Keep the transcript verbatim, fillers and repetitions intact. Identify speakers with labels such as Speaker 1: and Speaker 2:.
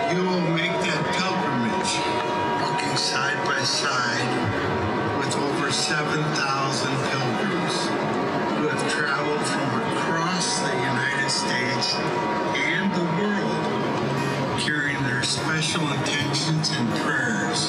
Speaker 1: You will make that pilgrimage, walking side by side with over seven thousand pilgrims who have traveled from across the United States and the world, carrying their special intentions and prayers